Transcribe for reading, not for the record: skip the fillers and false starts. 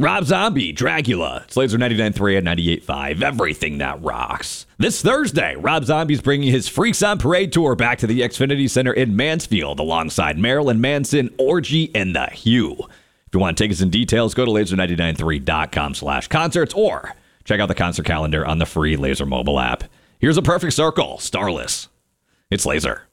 Rob Zombie, Dracula. It's Laser 99.3 and 98.5. Everything that rocks. This Thursday, Rob Zombie's bringing his Freaks on Parade tour back to the Xfinity Center in Mansfield alongside Marilyn Manson, Orgy, and The Hue. If you want tickets and details, go to laser993.com/concerts or check out the concert calendar on the free Laser mobile app. Here's a perfect circle, Starless. It's Laser.